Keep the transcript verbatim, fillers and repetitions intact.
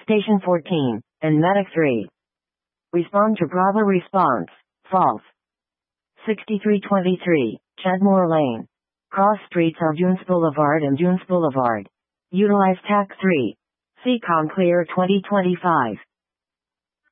Station fourteen, and Medic three. Respond to Bravo response. False. sixty-three twenty-three, Chadmore Lane. Cross streets of Dunes Boulevard and Dunes Boulevard. Utilize T A C three. C COM Clear twenty twenty-five.